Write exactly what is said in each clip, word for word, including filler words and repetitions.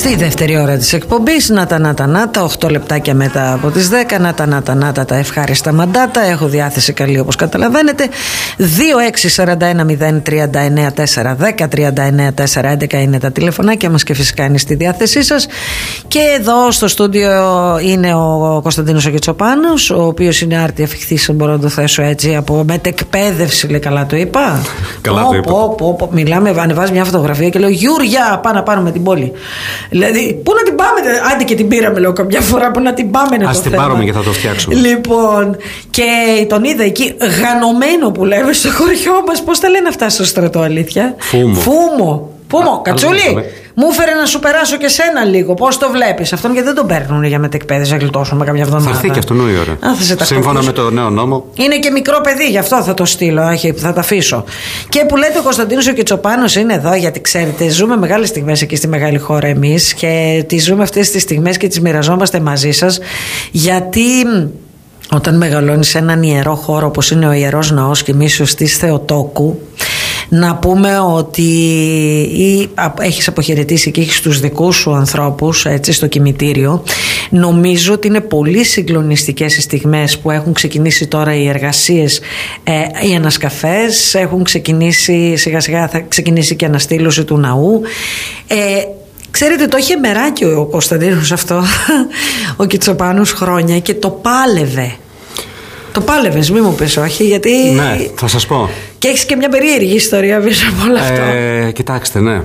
Στη δεύτερη ώρα της εκπομπής, νάτα νάτα νάτα, οκτώ λεπτάκια μετά από τις δέκα, νάτα νάτα νάτα τα ευχάριστα μαντάτα. Έχω διάθεση καλή όπως καταλαβαίνετε. Δύο έξι τέσσερα ένα μηδέν τρία εννέα τέσσερα ένα μηδέν τρία εννέα τέσσερα έντεκα είναι τα τηλεφωνάκια μας και φυσικά είναι στη διάθεσή σας. Και εδώ στο στούντιο είναι ο Κωνσταντίνος ο Κιτσοπάνος, ο οποίος είναι άρτη αφιχθής, μπορώ να το θέσω έτσι, από μετεκπαίδευση, λέει, καλά το είπα. Καλά το είπα. Πω, πω, πω. Μιλάμε, ανεβάζει μια φωτογραφία και λέω Γιούρια, πάμε να πάρουμε την πόλη. Δηλαδή, πού να την πάμε, άντε και την πήραμε, λέω καμιά φορά, πού να την πάμε να Ας το την θέμα. πάρουμε και θα το φτιάξουμε. Λοιπόν, και τον είδα εκεί γανωμένο που λέμε στο χωριό μας. Πώς τα λένε αυτά στο στρατό, αλήθεια? Φούμο. Φούμο. Φούμο, Κατσούλη, μου έφερε να σου περάσω και σένα λίγο. Πώς το βλέπεις αυτόν? Γιατί δεν τον παίρνουν για μετεκπαίδευση, να γλιτώσουμε καμιά εβδομάδα. Θα έρθει και αυτόν η ώρα. Α, θα σε Σύμφωνα με το νέο νόμο. Είναι και μικρό παιδί, γι' αυτό θα το στείλω, θα τα αφήσω. Και που λέτε ο Κωνσταντίνος ο Κιτσοπάνος είναι εδώ, γιατί ξέρετε, ζούμε μεγάλες στιγμές εκεί στη μεγάλη χώρα εμείς και τις ζούμε αυτές τις στιγμές και τις μοιραζόμαστε μαζί σας, γιατί όταν μεγαλώνεις σε έναν ιερό χώρο όπως είναι ο Ιερός Ναός Κοιμήσεως της Θεοτόκου, να πούμε ότι ή έχεις αποχαιρετήσει και έχεις τους δικούς σου ανθρώπους έτσι στο κημητήριο. Νομίζω ότι είναι πολύ συγκλονιστικές οι στιγμές που έχουν ξεκινήσει τώρα οι εργασίες, ε, οι ανασκαφές, έχουν ξεκινήσει σιγά σιγά, θα ξεκινήσει και η αναστήλωση του ναού. ε, Ξέρετε, το είχε μεράκι ο Κωνσταντίνος αυτό ο Κιτσοπάνος χρόνια και το πάλευε. Το πάλευες, μη μου πεις όχι, γιατί... Ναι, θα σας πω. Και έχεις και μια περίεργη ιστορία πίσω από όλο αυτό. Ε, κοιτάξτε, ναι.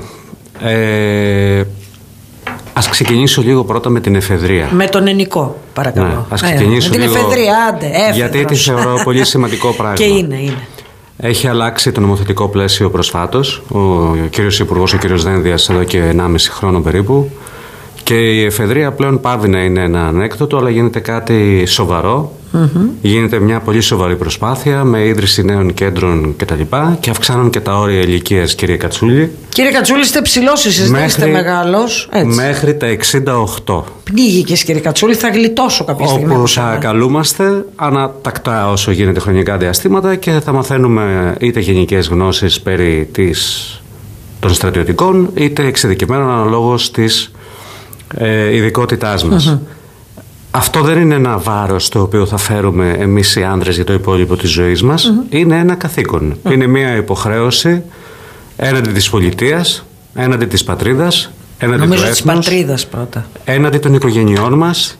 Ε, ας ξεκινήσω λίγο πρώτα με την εφεδρεία. Με τον ενικό, παρακαλώ. Ναι, ας ξεκινήσω ε, με την λίγο, εφεδρεία, άντε, έφεδρος. γιατί τη θεωρώ πολύ σημαντικό πράγμα. Και είναι, είναι. Έχει αλλάξει το νομοθετικό πλαίσιο προσφάτως. Ο κύριος Υπουργός, ο κύριος Δένδιας, εδώ και ενάμιση χρόνο περίπου. Και η εφεδρεία πλέον πάβει να είναι ένα ανέκδοτο, αλλά γίνεται κάτι σοβαρό. Mm-hmm. Γίνεται μια πολύ σοβαρή προσπάθεια με ίδρυση νέων κέντρων κτλ. Και, και αυξάνουν και τα όρια ηλικίας, κύριε Κατσούλη. Κύριε Κατσούλη, είστε ψηλός εσείς, δεν είστε μεγάλος. Έτσι. Μέχρι τα εξήντα οκτώ. Πνίγηκες, κύριε Κατσούλη, θα γλιτώσω κάποια στιγμή. Όπου θα καλούμαστε ανατακτά όσο γίνεται χρονικά διαστήματα και θα μαθαίνουμε είτε γενικές γνώσεις περί της, των στρατιωτικών, είτε εξειδικευμένων αναλόγως της ε, ειδικότητάς μας. Mm-hmm. Αυτό δεν είναι ένα βάρος το οποίο θα φέρουμε εμείς οι άνδρες για το υπόλοιπο της ζωής μας. Mm-hmm. Είναι ένα καθήκον. Mm-hmm. Είναι μια υποχρέωση έναντι της πολιτείας, έναντι της πατρίδας, έναντι Νομίζω του έθνους, της πατρίδας πρώτα. έναντι των οικογενειών μας,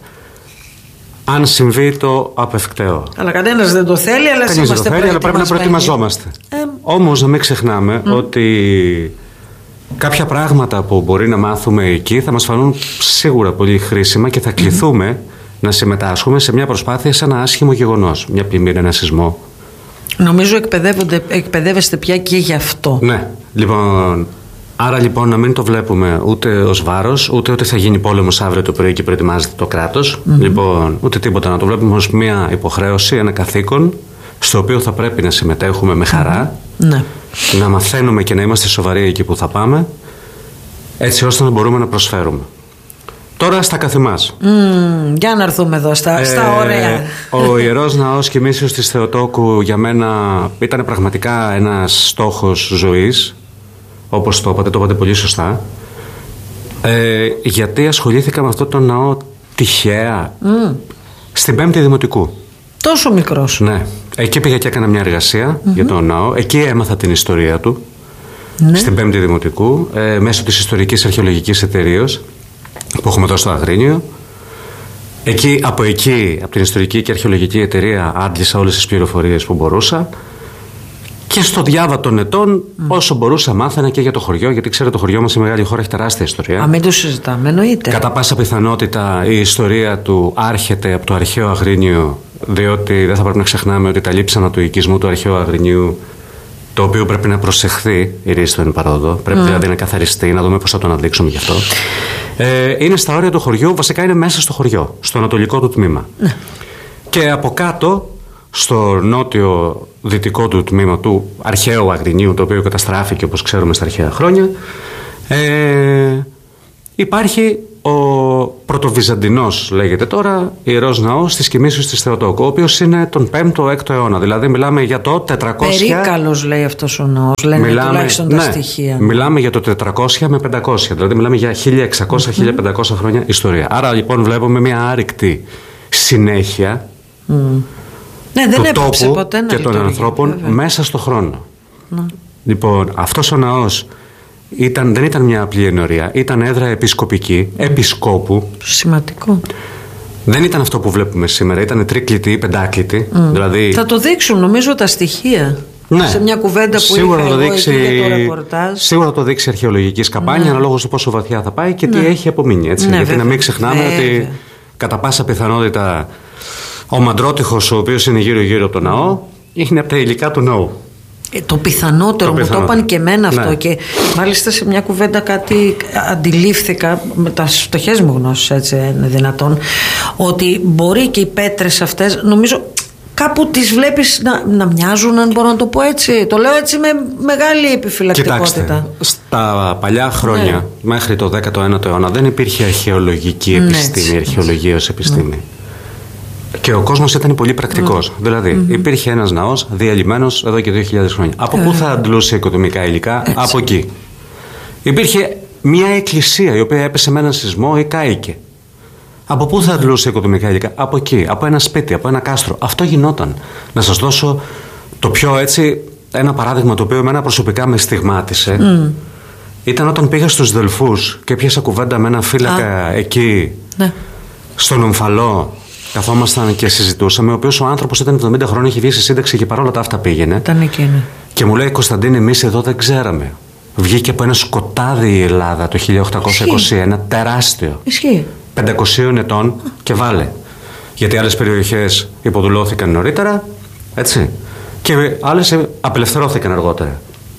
αν συμβεί το απευκταίο. Αλλά κανένας δεν το θέλει, αλλά κανείς δεν το θέλει, αλλά πρέπει να προετοιμαζόμαστε. Ε... Όμως να μην ξεχνάμε mm. ότι κάποια πράγματα που μπορεί να μάθουμε εκεί θα μας φανούν σίγουρα πολύ χρήσιμα και θα κληθούμε mm. να συμμετάσχουμε σε μια προσπάθεια σε ένα άσχημο γεγονός, μια πλημμύρα, ένα σεισμό. Νομίζω εκπαιδεύεστε πια και γι' αυτό. Ναι, λοιπόν, άρα λοιπόν να μην το βλέπουμε ούτε ως βάρος, ούτε ότι θα γίνει πόλεμος αύριο το πρωί και προετοιμάζεται το κράτος. Mm-hmm. Λοιπόν, ούτε τίποτα. Να το βλέπουμε ως μια υποχρέωση, ένα καθήκον, στο οποίο θα πρέπει να συμμετέχουμε με χαρά, mm-hmm. ναι. να μαθαίνουμε και να είμαστε σοβαροί εκεί που θα πάμε, έτσι ώστε να μπορούμε να προσφέρουμε. Τώρα στα καθημάς. Mm, για να έρθουμε εδώ στα, ε, στα ωραία. Ο Ιερός Ναός Κοιμήσεως της Θεοτόκου για μένα ήταν πραγματικά ένας στόχος ζωής, όπως το είπατε, το είπατε πολύ σωστά. Ε, γιατί ασχολήθηκα με αυτό το ναό τυχαία mm. στην πέμπτη Δημοτικού. Τόσο μικρός. Ναι. Εκεί πήγα και έκανα μια εργασία mm-hmm. για τον ναό. Εκεί έμαθα την ιστορία του. Ναι. Στην πέμπτη Δημοτικού, ε, μέσω της Ιστορικής Αρχαιολογικής Εταιρείας που έχουμε εδώ στο Αγρίνιο. Εκεί, από εκεί, από την Ιστορική και Αρχαιολογική Εταιρεία, άντλησα όλες τις πληροφορίες που μπορούσα. Και στο διάβα των ετών, mm. όσο μπορούσα, μάθαινα και για το χωριό, γιατί ξέρετε, το χωριό μας, η μεγάλη χώρα, έχει τεράστια ιστορία. Α, μην το συζητάμε, εννοείται. Κατά πάσα πιθανότητα η ιστορία του άρχεται από το αρχαίο Αγρίνιο, διότι δεν θα πρέπει να ξεχνάμε ότι τα λείψανα του οικισμού του αρχαίου Αγρινίου, το οποίο πρέπει να προσεχθεί, η ρίση του εν παρόδο, πρέπει mm. δηλαδή να καθαριστεί, να δούμε πώς θα το αναδείξουμε γι' αυτό. Ε, είναι στα όρια του χωριού, βασικά είναι μέσα στο χωριό, στο ανατολικό του τμήμα. Mm. Και από κάτω, στο νότιο δυτικό του τμήμα του αρχαίου Αγρινίου, το οποίο καταστράφηκε όπως ξέρουμε στα αρχαία χρόνια, ε, υπάρχει ο πρωτοβυζαντινός, λέγεται τώρα, ιερός ναός της Κοιμήσεως της Θεοτόκου, ο οποίος είναι τον πέμπτο έκτο αιώνα. Δηλαδή μιλάμε για το τετρακόσια. Περίκαλος λέει αυτός ο ναός, λένε μιλάμε, τουλάχιστον τα ναι, στοιχεία. Μιλάμε για το τετρακόσια με πεντακόσια, δηλαδή μιλάμε για χίλια εξακόσια με χίλια πεντακόσια χρόνια ιστορία. Άρα λοιπόν βλέπουμε μια άρρηκτη συνέχεια mm. ναι, δεν του τόπου ποτέ να και των ανθρώπων βέβαια. Μέσα στο χρόνο. Mm. Λοιπόν, αυτός ο ναός Ήταν, δεν ήταν μια απλή ενορία, ήταν έδρα επισκοπική, επισκόπου. Σημαντικό. Δεν ήταν αυτό που βλέπουμε σήμερα, ήταν τρίκλητη, πεντάκλητη. Mm. Δηλαδή... Θα το δείξουν νομίζω τα στοιχεία. Ναι. Σε μια κουβέντα που σίγουρα είχα το εγώ δείξει, εκεί για το ρεπορτάζ. Σίγουρα το δείξει αρχαιολογική σκαμπάνια, ναι. αναλόγως του πόσο βαθιά θα πάει και ναι. τι έχει απομείνει. Έτσι. Ναι, Γιατί βέβαια. να μην ξεχνάμε βέβαια. ότι κατά πάσα πιθανότητα ο μαντρότυχος, ο οποίος είναι γύρω-γύρω από το ναό, είναι από τα υλικά του ναού. Το πιθανότερο, το μου πιθανότερο. Το είπαν και εμένα αυτό ναι. και μάλιστα σε μια κουβέντα κάτι αντιλήφθηκα με τα στοχές μου γνώσεις, έτσι είναι δυνατόν, ότι μπορεί και οι πέτρες αυτές νομίζω κάπου τις βλέπεις να, να μοιάζουν, αν μπορώ να το πω έτσι. Το λέω έτσι με μεγάλη επιφυλακτικότητα. Κοιτάξτε, στα παλιά χρόνια ναι. μέχρι το δέκατο ένατο αιώνα δεν υπήρχε αρχαιολογική επιστήμη, ναι, αρχαιολογία ως επιστήμη. Ναι. Και ο κόσμος ήταν πολύ πρακτικός. Mm. Δηλαδή, mm-hmm. υπήρχε ένας ναός διαλυμένος εδώ και δύο χιλιάδες χρόνια. Από mm. πού θα αντλούσε οικοδομικά υλικά? Έτσι. Από εκεί. Υπήρχε μια εκκλησία η οποία έπεσε με έναν σεισμό ή κάηκε. Από πού θα αντλούσε οικοδομικά υλικά? Από εκεί. Από ένα σπίτι, από ένα κάστρο. Αυτό γινόταν. Να σας δώσω το πιο έτσι, ένα παράδειγμα το οποίο εμένα προσωπικά με στιγμάτισε. Mm. Ήταν όταν πήγα στους Δελφούς και πιάσα κουβέντα με ένα φύλακα ah. εκεί, ναι. στον Ομφαλό. Καθόμασταν και συζητούσαμε, ο οποίος ο άνθρωπος ήταν εβδομήντα χρόνια, είχε βγει στη σύνταξη και παρόλα τα αυτά πήγαινε. Ήταν εκείνη. Και μου λέει, Κωνσταντίνε, εμείς εδώ δεν ξέραμε. Βγήκε από ένα σκοτάδι η Ελλάδα το χίλια οκτακόσια είκοσι ένα, Ισχύει. τεράστιο. Ισχύει. πεντακόσιων ετών και βάλε. Γιατί άλλες περιοχές υποδουλώθηκαν νωρίτερα, έτσι. Και άλλες απελευθερώθηκαν αργότερα.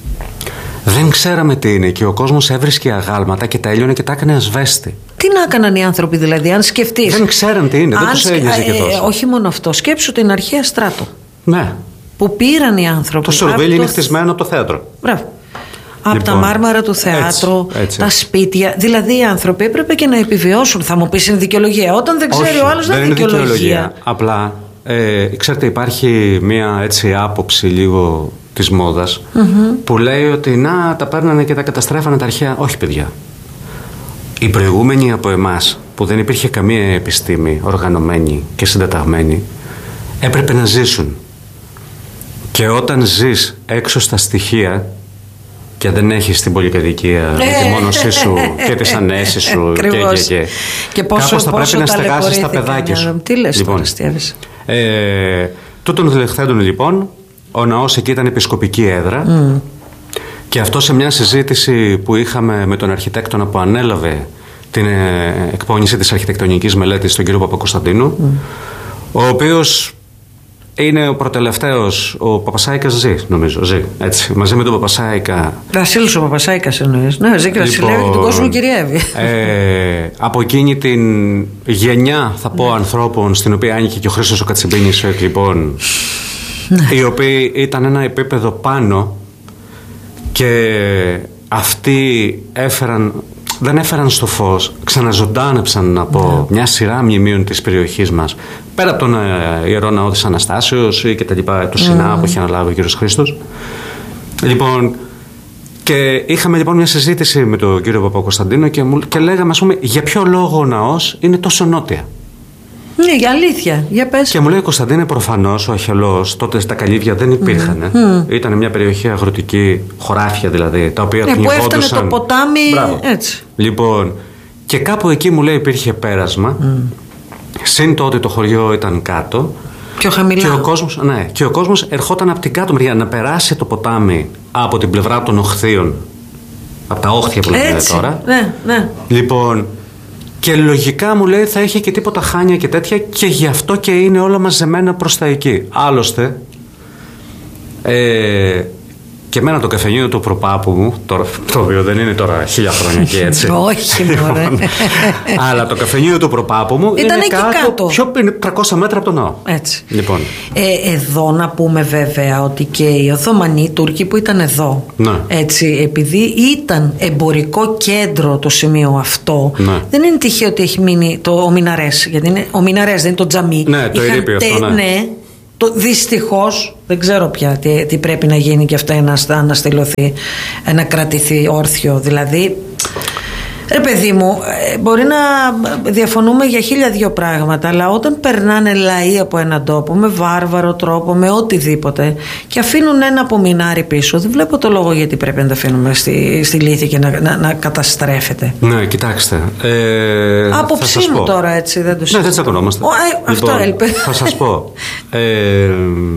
Δεν ξέραμε τι είναι και ο κόσμος έβρισκε αγάλματα και τα έλειωνε και τα έκανε ασβέστη. Τι να έκαναν οι άνθρωποι δηλαδή, αν σκεφτείς? Δεν ξέραν τι είναι, δεν τους ένοιαζε και τόσο. Ε, όχι μόνο αυτό, σκέψου την αρχαία στράτο. Ναι. Που πήραν οι άνθρωποι. Το Σουρβίλι είναι χτισμένο από το θέατρο. Μπράβο. Από λοιπόν, τα μάρμαρα του θεάτρου, έτσι, έτσι. τα σπίτια. Δηλαδή οι άνθρωποι έπρεπε και να επιβιώσουν. Θα μου πεις είναι δικαιολογία. Όταν δεν ξέρει όχι, ο άλλος δεν είναι δικαιολογία. δικαιολογία. Απλά, ε, ξέρετε, υπάρχει μία έτσι άποψη λίγο της μόδας mm-hmm. που λέει ότι να τα παίρνανε και τα καταστρέφανε τα αρχαία. Όχι, παιδιά. Οι προηγούμενοι από εμάς που δεν υπήρχε καμία επιστήμη οργανωμένη και συντεταγμένη έπρεπε να ζήσουν. Και όταν ζεις έξω στα στοιχεία και δεν έχεις την πολυκατοικία με τη μόνωσή σου και τις ανέσεις σου και, και, και, και πόσο, κάπως θα πρέπει να στεγάσεις τα παιδάκια σου. Τι λες λοιπόν, τώρα, ε, τούτων δελεχθέντων λοιπόν ο ναός εκεί ήταν επισκοπική έδρα mm. και αυτό σε μια συζήτηση που είχαμε με τον αρχιτέκτονα που ανέλαβε την ε, εκπόνηση της αρχιτεκτονικής μελέτης, τον κύριο Παπακοσταντίνου mm. ο οποίος είναι ο προτελευταίος, ο Παπασάικας ζει, νομίζω, ζει, έτσι, μαζί με τον Παπασάικα. Βασίλης ο Παπασάικας εννοείς, ναι, ζει και βασιλεύει λοιπόν, και τον κόσμο κυριεύει. Ε, από εκείνη την γενιά, θα πω, ναι. ανθρώπων, στην οποία άνοιγε και ο Χρήστος ο Κατσιμπίνης, λοιπόν, ναι. οι οποίοι ήταν ένα επίπεδο πάνω και αυτοί έφεραν, δεν έφεραν στο φως, ξαναζωντάνεψαν να πω ναι. μια σειρά μνημείων της περιοχής μας, πέρα από τον ε, Ιερό Ναό της Αναστάσεως ή και τα λοιπά του Σινά mm. που είχε αναλάβει ο κύριος Χρήστος. Λοιπόν, και είχαμε λοιπόν μια συζήτηση με τον κύριο Παπακοσταντίνο και, και λέγαμε, ας πούμε, για ποιο λόγο ο ναός είναι τόσο νότια. Ναι, για αλήθεια, για πες. Και μου λέει, Κωνσταντίνε, προφανώς ο Αχιολός, τότε τα καλύβια δεν υπήρχαν. Mm. Ήταν μια περιοχή αγροτική, χωράφια δηλαδή, τα οποία ναι, που έφτανε το ποτάμι. Μπράβο. Έτσι. Λοιπόν, και κάπου εκεί μου λέει υπήρχε πέρασμα. Mm. Συν το ότι το χωριό ήταν κάτω. Πιο χαμηλά. Και ο κόσμος, ναι, και ο κόσμος ερχόταν από την κάτω μεριά να περάσει το ποτάμι από την πλευρά των οχθείων. Από τα όχθια που λέμε τώρα. Ναι, ναι. Λοιπόν. Και λογικά μου λέει θα είχε και τίποτα χάνια και τέτοια και γι' αυτό και είναι όλα μαζεμένα προς τα εκεί. Άλλωστε, ε, και εμένα το καφενείο του προπάπου μου, τώρα, το οποίο δεν είναι τώρα χίλια χρόνια και έτσι. Όχι, μωρέ. Αλλά το καφενείο του προπάπου μου ήταν είναι κάτω, κάτω, πιο τριακόσια μέτρα από τον ναό. Έτσι. Λοιπόν. Ε, εδώ να πούμε βέβαια ότι και οι Οθωμανοί, οι Τούρκοι που ήταν εδώ, ναι. έτσι, επειδή ήταν εμπορικό κέντρο το σημείο αυτό, ναι. δεν είναι τυχαίο ότι έχει μείνει το, ο Μιναρές, γιατί είναι, ο Μιναρές δεν είναι το τζαμί. Ναι, το ερείπιο αυτό, ναι. ναι δυστυχώς δεν ξέρω πια τι, τι πρέπει να γίνει και αυτό να αναστηλωθεί, να κρατηθεί όρθιο. Δηλαδή, ρε παιδί μου, μπορεί να διαφωνούμε για χίλια δυο πράγματα, αλλά όταν περνάνε λαοί από έναν τόπο με βάρβαρο τρόπο, με οτιδήποτε, και αφήνουν ένα απομεινάρι πίσω, δεν βλέπω το λόγο γιατί πρέπει να τα αφήνουμε στη, στη λύθη και να, να, να καταστρέφεται. Ναι, κοιτάξτε. Ε, Άποψή μου τώρα, έτσι, δεν το Ναι, δεν τσακωνόμαστε. Ε, λοιπόν, αυτό έλπε. Θα σας πω. Ε,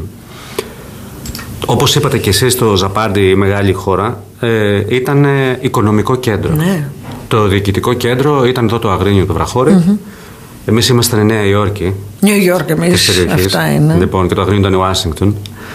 όπως είπατε και εσείς, το Ζαπάντι, η μεγάλη χώρα, ε, ήταν οικονομικό κέντρο. Ναι. Το διοικητικό κέντρο ήταν εδώ το Αγρίνιο, το Βραχώρι. Mm-hmm. Εμείς ήμασταν Νέα Υόρκη. Νιου Υόρκ, εμείς. Αυτά είναι. Λοιπόν, και το Αγρίνιο ήταν Ουάσιγκτον.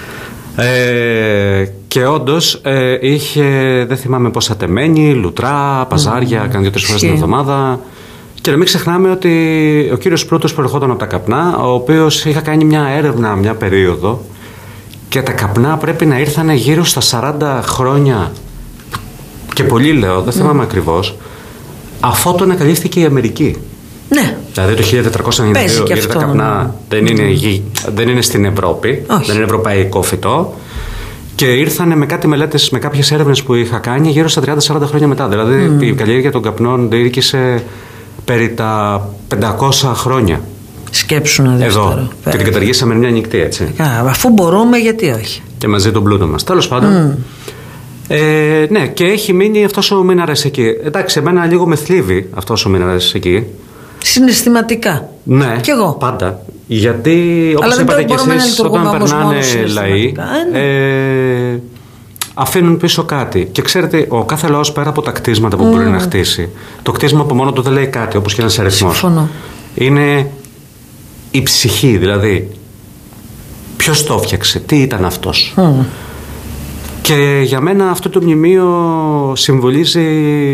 Ε, και όντως ε, είχε, δεν θυμάμαι πόσα τεμένη, λουτρά, παζάρια, mm. κάνει δύο-τρεις φορές την εβδομάδα. Και να μην ξεχνάμε ότι ο κύριος Πλούτος προερχόταν από τα καπνά, ο οποίος είχα κάνει μια έρευνα μια περίοδο, και τα καπνά πρέπει να ήρθαν γύρω στα σαράντα χρόνια. Και πολύ λέω, δεν θυμάμαι mm. ακριβώς, αφού το ανακαλύφθηκε η Αμερική. Ναι. Δηλαδή το χίλια τετρακόσια ενενήντα δύο, γιατί τα καπνά δεν είναι, δεν είναι στην Ευρώπη, όχι. Δεν είναι ευρωπαϊκό φυτό. Και ήρθανε με κάτι μελέτες, με κάποιες έρευνες που είχα κάνει γύρω στα τριάντα σαράντα χρόνια μετά. Δηλαδή mm. η καλλιέργεια των καπνών διήρκησε περί τα πεντακόσια χρόνια. Σκέψου να δεις εδώ. Τώρα. Και την καταργήσαμε μια νυχτή, έτσι. Α, αφού μπορούμε, γιατί όχι. Και μαζί τον πλούτο μας. Τέλος πάντων. Mm. Ε, ναι, και έχει μείνει αυτός ο Μιναρές εκεί. Εντάξει, εμένα λίγο με θλίβει αυτός ο Μιναρές εκεί. Συναισθηματικά. Ναι, κι εγώ. Πάντα. Γιατί, όπως είπατε και εσείς, όταν περνάνε λαοί, ε, αφήνουν πίσω κάτι. Και ξέρετε, ο κάθε λαός, πέρα από τα κτίσματα που mm. μπορεί να χτίσει, το κτίσμα από μόνο του δεν λέει κάτι, όπως και ένας αριθμός. Συμφωνώ. Είναι η ψυχή, δηλαδή. Ποιος το έφτιαξε, τι ήταν αυτός. Mm. Και για μένα αυτό το μνημείο συμβολίζει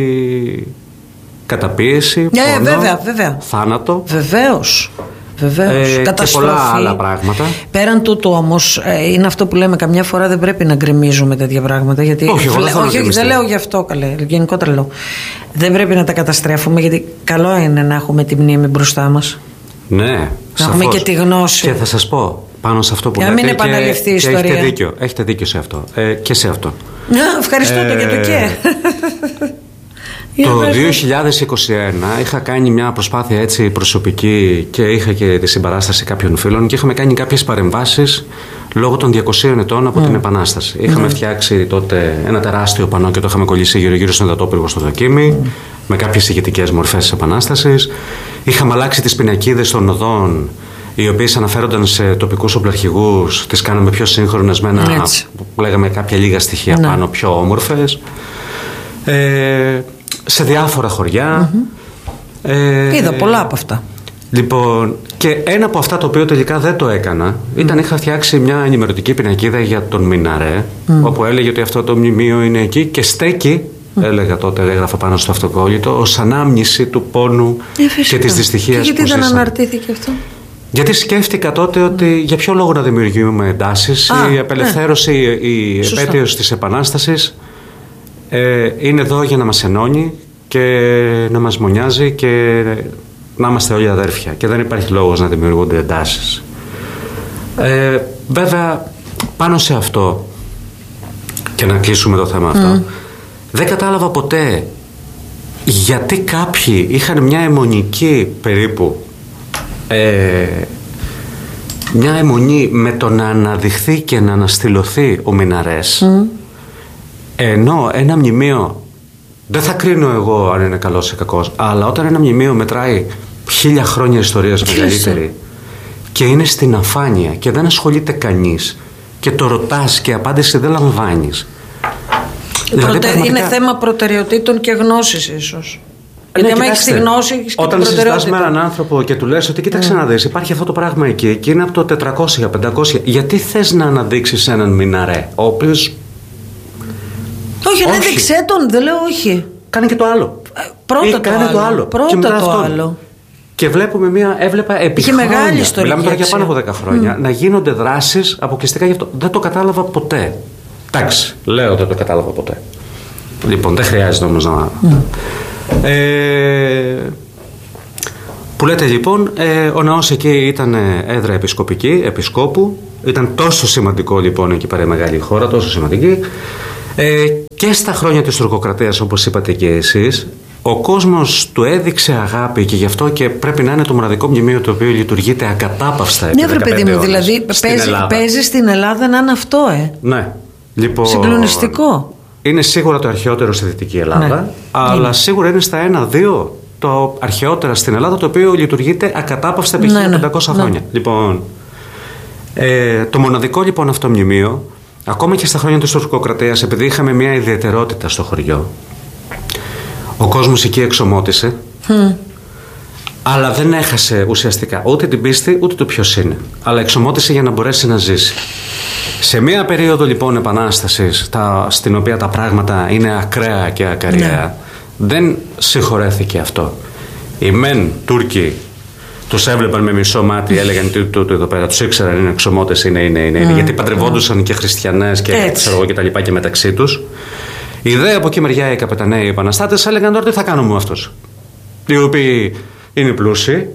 καταπίεση, yeah, πόνο, βέβαια, βέβαια. θάνατο. Βεβαίως. Βεβαίως. Ε, καταστροφή. Και πολλά άλλα πράγματα. Πέραν τούτου όμως, ε, είναι αυτό που λέμε, καμιά φορά δεν πρέπει να γκρεμίζουμε τέτοια πράγματα. Γιατί όχι, εγώ δεν, όχι, όχι, δεν λέω γι' αυτό, καλέ, γενικότερα λέω. Δεν πρέπει να τα καταστρέφουμε, γιατί καλό είναι να έχουμε τη μνήμη μπροστά μας. Ναι, να σαφώς. έχουμε και τη γνώση. Και θα σας πω πάνω σε αυτό που λέτε. Για να μην επαναληφθεί η ιστορία. Έχετε δίκιο, έχετε δίκιο σε αυτό. Ε, και σε αυτό. Ναι, ευχαριστώ ε, το για το και. Το δύο χιλιάδες είκοσι ένα είχα κάνει μια προσπάθεια έτσι προσωπική και είχα και τη συμπαράσταση κάποιων φίλων και είχαμε κάνει κάποιες παρεμβάσεις λόγω των διακοσίων ετών από mm. την Επανάσταση. Είχαμε mm. φτιάξει τότε ένα τεράστιο πανό και το είχαμε κολλήσει γύρω-γύρω στον υδατόπυργο στο Δοκίμι mm. με κάποιες ηγετικές μορφές της Επανάστασης. Είχαμε αλλάξει τις πινακίδες των οδών, οι οποίες αναφέρονταν σε τοπικούς οπλαρχηγούς, τις κάναμε πιο σύγχρονες με ένα, που λέγαμε κάποια λίγα στοιχεία mm. πάνω, πιο όμορφες. Ε, σε διάφορα χωριά. Mm-hmm. Ε, Είδα πολλά από αυτά. Λοιπόν, και ένα από αυτά το οποίο τελικά δεν το έκανα mm. ήταν είχα φτιάξει μια ενημερωτική πινακίδα για τον Μιναρέ, mm. όπου έλεγε ότι αυτό το μνημείο είναι εκεί και στέκει, mm. έλεγα τότε, έγραφα πάνω στο αυτοκόλλητο, ως ανάμνηση του πόνου ε, και της δυστυχίας. Και γιατί που δεν αναρτήθηκε αυτό? Γιατί σκέφτηκα τότε ότι για ποιο λόγο να δημιουργούμε εντάσεις. Α, η απελευθέρωση, ναι. η επέτειος της Επανάστασης Ε, είναι εδώ για να μας ενώνει και να μας μονιάζει και να είμαστε όλοι αδέρφια και δεν υπάρχει λόγος να δημιουργούνται εντάσεις. Ε, βέβαια πάνω σε αυτό και να κλείσουμε το θέμα αυτό mm. δεν κατάλαβα ποτέ γιατί κάποιοι είχαν μια αιμονική περίπου ε, μια αιμονή με το να αναδειχθεί και να αναστηλωθεί ο Μιναρές mm. ενώ ένα μνημείο, δεν θα κρίνω εγώ αν είναι καλός ή κακός, αλλά όταν ένα μνημείο μετράει χίλια χρόνια ιστορίας μεγαλύτερη και είναι στην αφάνεια και δεν ασχολείται κανείς και το ρωτάς και απάντηση δεν λαμβάνεις. Προτε... Δηλαδή, πραγματικά... Είναι θέμα προτεραιοτήτων και γνώσης ίσως. Γιατί άμα έχεις τη γνώση, έχεις και όταν συζητάς με έναν άνθρωπο και του λες ότι κοίταξε mm. να δεις, υπάρχει αυτό το πράγμα εκεί και είναι από το τετρακόσια πεντακόσια, γιατί θες να αναδείξεις έναν Μιναρέ, ο οποίος Όχι, ναι, δείξε τον, δεν λέω όχι. Κάνε και το άλλο. Πρώτα Ή το κάνε άλλο. το άλλο. Πρώτα και μετά το αυτόν. άλλο. Και βλέπουμε μια, έβλεπα επί Είχε χρόνια, μεγάλη ιστορία. μιλάμε τώρα για πάνω από δέκα χρόνια, mm. να γίνονται δράσεις αποκλειστικά γι' αυτό. Δεν το κατάλαβα ποτέ. Εντάξει, λέω δεν το κατάλαβα ποτέ. Λοιπόν, δεν χρειάζεται όμως να... Mm. Ε, που λέτε λοιπόν, ε, ο ναός εκεί ήταν έδρα επισκοπική, επισκόπου. Ήταν τόσο σημαντικό λοιπόν εκεί πέρα η μεγάλη χώρα, τόσο σημαντική. Ε, και στα χρόνια της τουρκοκρατίας, όπως είπατε και εσείς, ο κόσμος του έδειξε αγάπη και γι' αυτό και πρέπει να είναι το μοναδικό μνημείο το οποίο λειτουργείται ακατάπαυστα επί δεκαπέντε ώρες. Ναι, παιδί μου, δηλαδή παίζει, παίζει στην Ελλάδα να είναι αυτό, ε. Ναι. Λοιπόν, συγκλονιστικό. Είναι σίγουρα το αρχαιότερο στη Δυτική Ελλάδα, ναι. αλλά είναι. Σίγουρα είναι στα ένα-δύο το αρχαιότερα στην Ελλάδα το οποίο λειτουργείται ακατάπαυστα επί ναι, χίλια πεντακόσια ναι, χρόνια. Ναι. Λοιπόν, ε, το μοναδικό λοιπόν αυτό μνημείο, ακόμα και στα χρόνια της τουρκοκρατίας, επειδή είχαμε μια ιδιαιτερότητα στο χωριό, ο κόσμος εκεί εξομότησε, mm. αλλά δεν έχασε ουσιαστικά ούτε την πίστη ούτε το ποιος είναι, αλλά εξομότησε για να μπορέσει να ζήσει. Σε μια περίοδο λοιπόν επανάστασης τα, στην οποία τα πράγματα είναι ακραία και ακαριά, ναι. δεν συγχωρέθηκε αυτό. Οι μεν Τούρκοι τους έβλεπαν με μισό μάτι, έλεγαν τι τούτο εδώ πέρα, τους ήξεραν είναι εξομότες, είναι, είναι, είναι, είναι mm. γιατί παντρευόντουσαν mm. και χριστιανές και ξέρω εγώ και τα λοιπά και μεταξύ τους. Η ιδέα από εκεί μεριά οι καπεταναίοι οι επαναστάτες έλεγαν τώρα τι θα κάνουμε με αυτούς, οι οποίοι είναι πλούσιοι,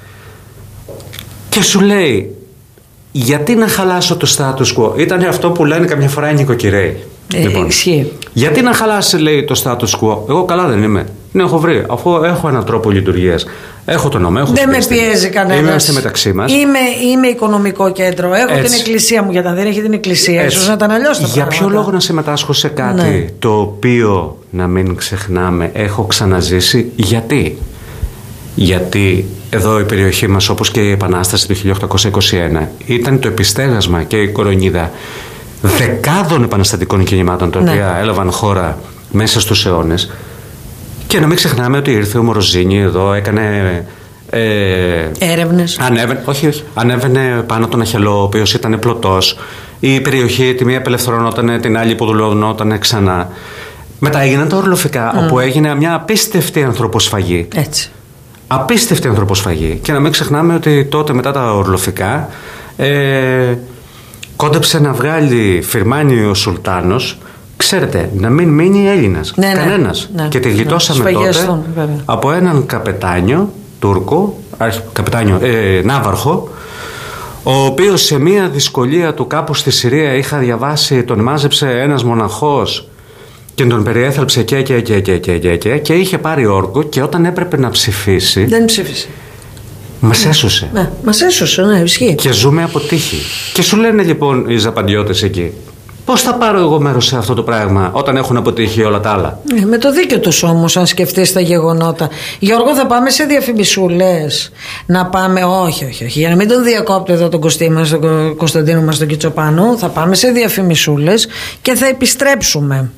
και σου λέει γιατί να χαλάσω το status quo. Ήταν αυτό που λένε καμιά φορά οι νοικοκυρέοι. Ε, λοιπόν, ισχύει. Γιατί να χαλάσει, λέει, το status quo. Εγώ καλά δεν είμαι. Ναι, έχω βρει. Αφού έχω έναν τρόπο λειτουργίας. Έχω το νόμο, έχω δεν με πιέζει κανένας. Είμαστε μεταξύ μας. Είμαι, είμαι οικονομικό κέντρο. Έχω έτσι. Την εκκλησία μου. Γιατί αν δεν έχει την εκκλησία, ίσως να ήταν αλλιώς τα Για πράγματα. Ποιο λόγο να συμμετάσχω σε κάτι ναι. το οποίο, να μην ξεχνάμε, έχω ξαναζήσει. Γιατί. Γιατί εδώ η περιοχή μας, όπως και η Επανάσταση του χίλια οκτακόσια είκοσι ένα, ήταν το επιστέγασμα και η κορονίδα δεκάδων επαναστατικών κινημάτων τα οποία ναι. έλαβαν χώρα μέσα στους αιώνες. Και να μην ξεχνάμε ότι ήρθε ο Μοροζίνη εδώ, έκανε ε, έρευνες. Ανέβαινε, όχι, όχι, ανέβαινε πάνω τον Αχελό, ο οποίος ήταν πλωτός. Η περιοχή, τη μία απελευθερωνόταν, την άλλη υποδουλωνόταν ξανά. Μετά έγιναν τα ορλοφικά, mm. όπου έγινε μια απίστευτη ανθρωποσφαγή. Έτσι. Απίστευτη ανθρωποσφαγή. Και να μην ξεχνάμε ότι τότε μετά τα ορλοφικά ε, κόντεψε να βγάλει φυρμάνι ο Σουλτάνος, ξέρετε, να μην μείνει Έλληνας. Ναι, κανένας. Ναι, ναι, και τη γλιτώσαμε ναι, τότε βέβαια. Από έναν καπετάνιο Τούρκο, καπετάνιο ε, Ναύαρχο, ο οποίος σε μια δυσκολία του κάπου στη Συρία, είχα διαβάσει, τον μάζεψε ένας μοναχός και τον περιέθαλψε και και και και και και και και είχε πάρει όρκο, και όταν έπρεπε να ψηφίσει δεν ψήφισε. Μας έσωσε. Ναι, μας έσωσε, ναι, ισχύει. Και ζούμε από τύχη. Και σου λένε λοιπόν οι ζαπαντιώτες εκεί, πώς θα πάρω εγώ μέρος σε αυτό το πράγμα όταν έχουν αποτύχει όλα τα άλλα. Ε, με το δίκιο τους όμως, αν σκεφτείς τα γεγονότα. Γιώργο, θα πάμε σε διαφημισούλες. Να πάμε, όχι, όχι, όχι. Για να μην τον διακόπτω εδώ τον Κωστή μας, τον Κωνσταντίνο μας, τον Κιτσοπάνο, θα πάμε σε διαφημισούλες και θα επιστρέψουμε.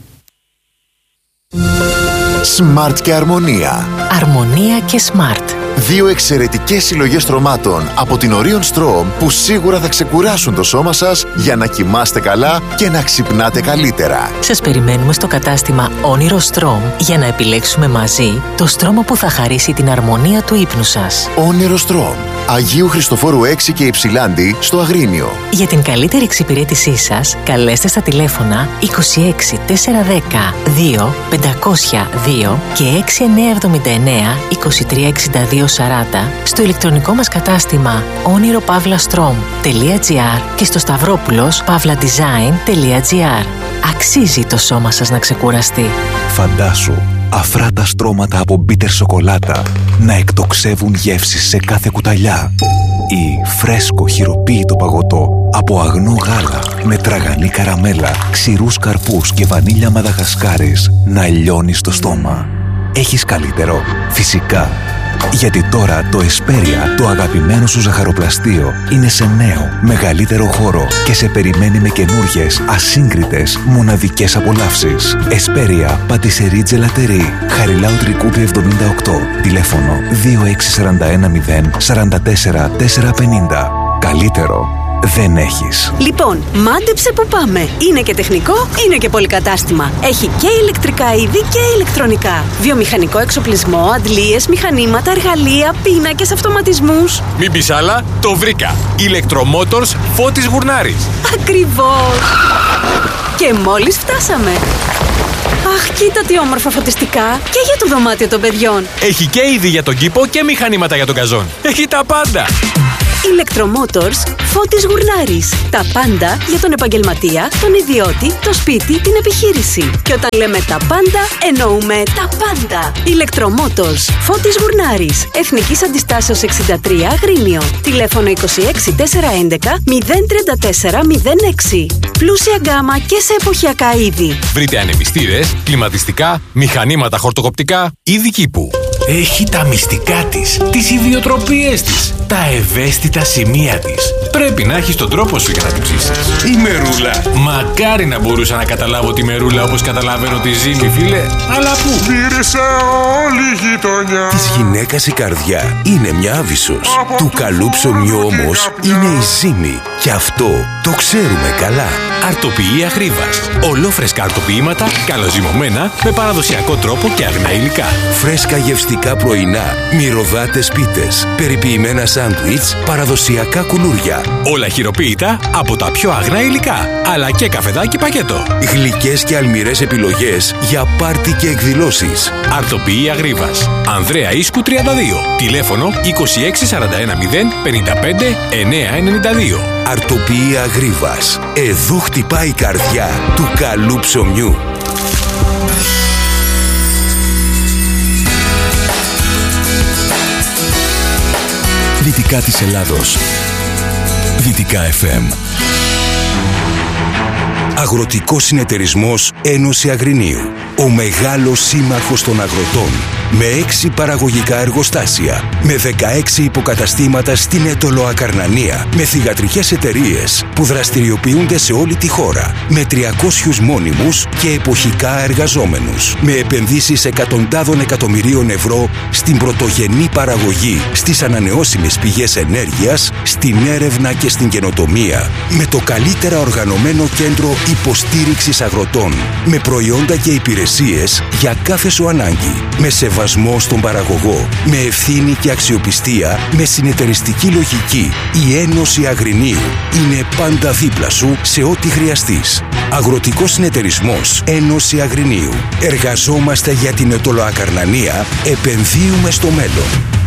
Smart και Αρμονία. Αρμονία και Smart. Δύο εξαιρετικές συλλογές στρωμάτων από την Orion Strom που σίγουρα θα ξεκουράσουν το σώμα σας για να κοιμάστε καλά και να ξυπνάτε καλύτερα. Σας περιμένουμε στο κατάστημα Όνειρο Strom για να επιλέξουμε μαζί το στρώμα που θα χαρίσει την αρμονία του ύπνου σας. Όνειρο Strom, Αγίου Χριστοφόρου έξι και Υψηλάντη στο Αγρίνιο. Για την καλύτερη εξυπηρέτησή σας, καλέστε στα τηλέφωνα είκοσι έξι τετρακόσια δέκα δύο πεντακόσια δύο και έξι εννιά εβδομήντα εννέα είκοσι τρία εξήντα δύο σαράντα στο ηλεκτρονικό μας κατάστημα όνειρο παύλα στρομ τελεία τζι άρ και στο σταυρόπουλος παύλα design τελεία τζι άρ. Αξίζει το σώμα σας να ξεκουραστεί. Φαντάσου αφράτα στρώματα από μπίτερ σοκολάτα να εκτοξεύουν γεύσεις σε κάθε κουταλιά, ή φρέσκο χειροποίητο παγωτό από αγνό γάλα με τραγανή καραμέλα, ξηρούς καρπούς και βανίλια μαδαγασκάρης να λιώνει στο στόμα. Έχεις καλύτερο? Φυσικά. Γιατί τώρα το Εσπέρια, το αγαπημένο σου ζαχαροπλαστείο, είναι σε νέο, μεγαλύτερο χώρο και σε περιμένει με καινούργιες, ασύγκριτες, μοναδικές απολαύσεις. Εσπέρια, πατησερί τζελατερί, Χαριλάου Τρικούπη εβδομήντα οκτώ, τηλέφωνο δύο έξι τέσσερα ένα μηδέν τέσσερα τέσσερα τέσσερα πενήντα. Καλύτερο δεν έχεις. Λοιπόν, μάντεψε που πάμε. Είναι και τεχνικό, είναι και πολυκατάστημα. Έχει και ηλεκτρικά είδη και ηλεκτρονικά. Βιομηχανικό εξοπλισμό, αντλίες, μηχανήματα, εργαλεία, πίνακες, αυτοματισμούς. Μην πεις άλλα, το βρήκα. Electromotors Φώτης Γουρνάρης. Ακριβώς. Και μόλις φτάσαμε. Αχ, κοίτα τι όμορφα φωτιστικά. Και για το δωμάτιο των παιδιών. Έχει και είδη για τον κήπο και μηχανήματα για τον καζόν. Έχει τα πάντα. Electromotors Φώτης Γουρνάρης. Τα πάντα για τον επαγγελματία, τον ιδιώτη, το σπίτι, την επιχείρηση. Και όταν λέμε τα πάντα, εννοούμε τα πάντα. Electromotors Φώτης Γουρνάρης. Εθνικής Αντιστάσεως εξήντα τρία Αγρίνιο. Τηλέφωνο είκοσι έξι τετρακόσια έντεκα μηδέν τριάντα τέσσερα μηδέν έξι. Πλούσια γκάμα και σε εποχιακά είδη. Βρείτε ανεμιστήρες, κλιματιστικά, μηχανήματα χορτοκοπτικά, είδη κήπου. Έχει τα μυστικά της, τις ιδιοτροπίες της, τα ευαίσθητα σημεία της. Πρέπει να έχεις τον τρόπο σου για να την ψήσεις. Η μερούλα. Μακάρι να μπορούσα να καταλάβω τη μερούλα όπως καταλαβαίνω τη ζύμη, φίλε. Αλλά πού? Μύρισε όλη η γειτονιά. Της γυναίκας η καρδιά είναι μια άβυσσος. Του καλού ψωμιού όμως είναι η ζύμη. Και αυτό το ξέρουμε καλά. Αρτοποιή Αγρίβας. Ολόφρεσκα αρτοποιήματα, καλοζυμωμένα, με παραδοσιακό τρόπο και αγνά υλικά. Φρέσκα γευστικά πρωινά, μυρωδάτες πίτες, περιποιημένα σάντουιτς, παραδοσιακά κουλούρια. Όλα χειροποίητα από τα πιο αγνά υλικά, αλλά και καφεδάκι πακέτο. Γλυκές και αλμυρές επιλογές για πάρτι και εκδηλώσεις. Αρτοποιή Αγρίβας. Ανδρέα Ίσκου τριάντα δύο. Τηλέφωνο είκοσι έξι σαράντα ένα μηδέν πενήντα πέντε εννιακόσια ενενήντα δύο. Αρτοποιή Αγρίβας. Εδώ χτυπάει η καρδιά του καλού ψωμιού. Δυτικά της Ελλάδος. Δυτικά εφ εμ. Αγροτικός Συνεταιρισμός Ένωση Αγρινίου. Ο μεγάλος σύμμαχος των αγροτών. Με έξι παραγωγικά εργοστάσια. Με δεκαέξι υποκαταστήματα στην Έτολο Ακαρνανία. Με θυγατρικές εταιρείες που δραστηριοποιούνται σε όλη τη χώρα. Με τριακόσιους μόνιμους και εποχικά εργαζόμενους. Με επενδύσεις εκατοντάδων εκατομμυρίων ευρώ στην πρωτογενή παραγωγή, στις ανανεώσιμες πηγές ενέργειας, στην έρευνα και στην καινοτομία. Με το καλύτερα οργανωμένο κέντρο υποστήριξης αγροτών. Με προϊόντα και υπηρεσίες για κάθε σου ανάγκη. Με σεβασμό στον παραγωγό. Με ευθύνη και αξιοπιστία. Με συνεταιριστική λογική. Η Ένωση Αγρινίου είναι πάντα δίπλα σου σε ό,τι χρειαστείς. Αγροτικός Συνεταιρισμός Ένωση Αγρινίου. Εργαζόμαστε για την Ετωλοακαρνανία. Επενδύουμε στο μέλλον.